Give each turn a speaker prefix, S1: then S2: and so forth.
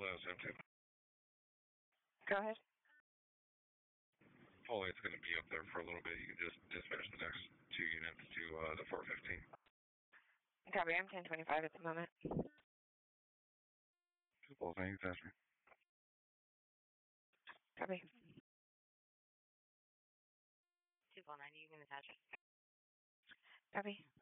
S1: Sam 2.
S2: Go ahead.
S1: It's going to be up there for a little bit. You can just dispatch the next 2 units to the 415.
S2: Copy, I'm 1025 at the moment.
S1: 2 Pulse, I need faster.
S2: Copy.
S3: 249, you can attach.
S2: Copy.